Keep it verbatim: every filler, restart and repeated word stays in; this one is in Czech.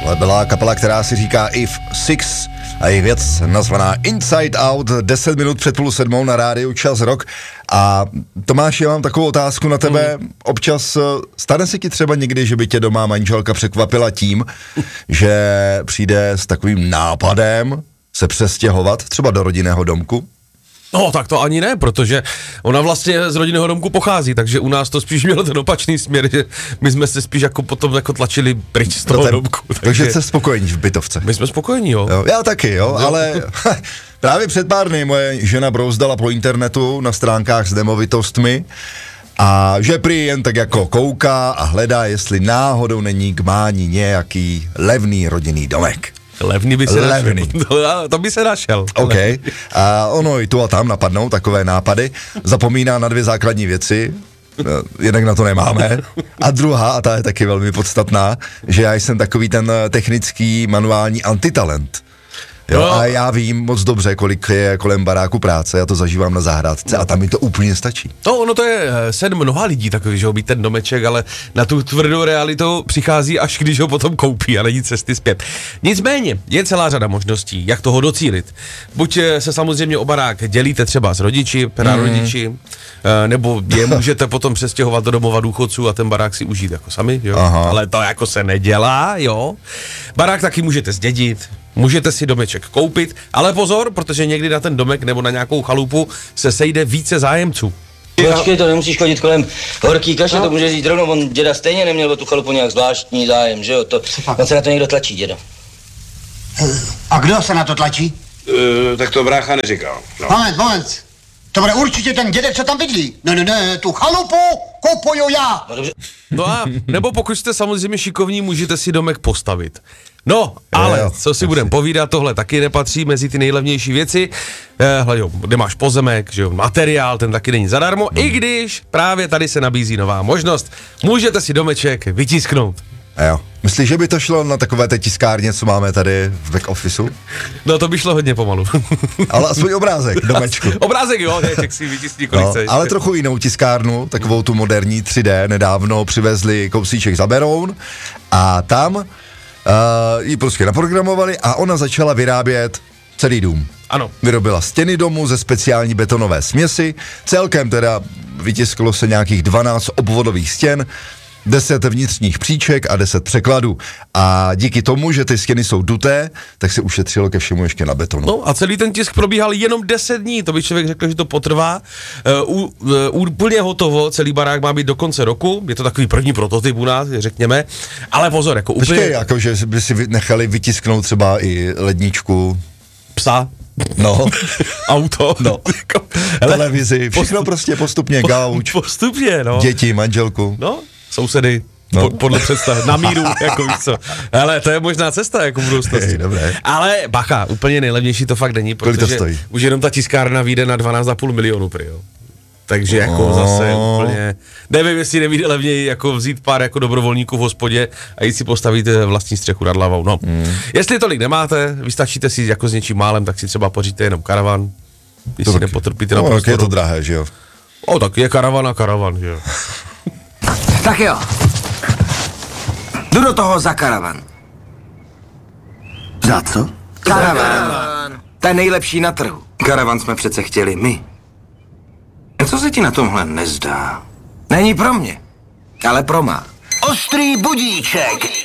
byla kapela, která si říká If Six a jejich věc nazvaná Inside Out, deset minut před půl sedmou na rádiu Čas Rock. A Tomáš, já mám takovou otázku na tebe. Mm. Občas stane se ti třeba někdy, že by tě doma manželka překvapila tím, že přijde s takovým nápadem se přestěhovat třeba do rodinného domku? No, tak to ani ne, protože ona vlastně z rodinného domku pochází, takže u nás to spíš mělo ten opačný směr, že my jsme se spíš jako potom jako tlačili pryč z toho ten, domku. Takže, takže jste spokojení v bytovce. My jsme spokojení, jo. jo já taky, jo, jo. Ale právě před pár dny moje žena brouzdala po internetu na stránkách s nemovitostmi a že prý jen tak jako kouká a hledá, jestli náhodou není k mání nějaký levný rodinný domek. Levný by se Levný. našel. To, to by se našel. OK. A ono i tu a tam napadnou takové nápady. Zapomíná na dvě základní věci. Jednak na to nemáme. A druhá, a ta je taky velmi podstatná, že já jsem takový ten technický manuální antitalent. Jo, no. A já vím moc dobře, kolik je kolem baráku práce, já to zažívám na zahrádce a tam mi to úplně stačí. No, ono to je sen mnoha lidí takový, že ho mít ten domeček, ale na tu tvrdou realitu přichází až když ho potom koupí a není cesty zpět. Nicméně, je celá řada možností, jak toho docílit. Buď se samozřejmě o barák dělíte třeba s rodiči, prarodiči, mm. nebo je můžete potom přestěhovat do domova důchodců a ten barák si užít jako sami, jo? Ale to jako se nedělá, jo. Barák taky můžete zdědit. Můžete si domeček koupit, ale pozor, protože někdy na ten domek nebo na nějakou chalupu se sejde více zájemců. Počkej, to nemusíš chodit kolem horký kaše, no. To může říct rovnou, on děda stejně neměl o tu chalupu nějak zvláštní zájem, že jo, to, on se na to někdo tlačí, děda. A kdo se na to tlačí? Uh, tak to brácha neříkal. No. Moment, moment, to bude určitě ten dědek, co tam bydlí. Ne, ne, ne, tu chalupu kupuju já. No, dobře. No a nebo pokud jste samozřejmě šikovní, můžete si domek postavit. No, ale jo, co si budeme povídat, tohle taky nepatří mezi ty nejlevnější věci. Eh, hle, jo, kde máš pozemek, že jo, materiál, ten taky není zadarmo, hmm. i když právě tady se nabízí nová možnost. Můžete si domeček vytisknout. A jo. Myslíš, že by to šlo na takové té tiskárně, co máme tady v back officeu? No to by šlo hodně pomalu. Ale aspoň obrázek, domečku. Obrázek jo, ne, tak si vytiskni kolik no, chceš. ale trochu jinou tiskárnu, takovou tu moderní tři dé, nedávno přivezli kousíček za Beroun a tam uh, ji prostě naprogramovali a ona začala vyrábět celý dům. Ano. Vyrobila stěny domu ze speciální betonové směsi, celkem teda vytisklo se nějakých dvanáct obvodových stěn, deset vnitřních příček a deset překladů. A díky tomu, že ty stěny jsou duté, tak se ušetřilo ke všemu ještě na betonu. No a celý ten tisk probíhal jenom deset dní, to by člověk řekl, že to potrvá. Uh, uh, úplně hotovo, celý barák má být do konce roku, je to takový první prototyp u nás, řekněme, ale pozor, jako úplně... Počkej, jako že by si nechali vytisknout třeba i ledničku. Psa. No. Auto. No. Televizi, všechno prostě postupně, gauč. Postupně, no. Děti, manželku. No. Sousedy, no. po, podle představ, na míru, jako víš co. Ale to je možná cesta, jako v budoucnosti. Hej, dobré. Ale bacha, úplně nejlevnější to fakt není, protože už jenom ta tiskárna vyjde na dvanáct a půl milionu prý, jo. Takže jako oh. zase úplně, nevím, jestli nevíde levněji jako vzít pár jako dobrovolníků v hospodě a jít si postavit vlastní střechu nad hlavou, no. Mm. Jestli tolik nemáte, vystačíte si jako s něčím málem, tak si třeba poříte jenom karavan, když si nepotrpíte na no, prostoru. je to drahé, že jo? O, tak je karavan a karavan, že jo. Tak jo. Jdu do toho za karavan. Za co? Karavan. Ten nejlepší na trhu. Karavan jsme přece chtěli my. Co se ti na tomhle nezdá? Není pro mě, ale pro má. Ostrý budíček.